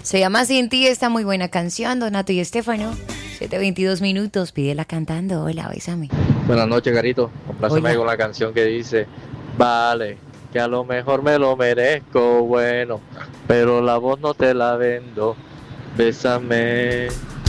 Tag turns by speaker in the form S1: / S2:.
S1: Se llama Sin ti, esta muy buena canción, Donato y Estefano. 7:22 minutos, pídela cantando. Hola, bésame.
S2: Buenas noches, Garito. Compláceme
S1: Hola.
S2: con la canción que dice, vale, que a lo mejor me lo merezco, bueno, pero la voz no te la vendo. Bésame.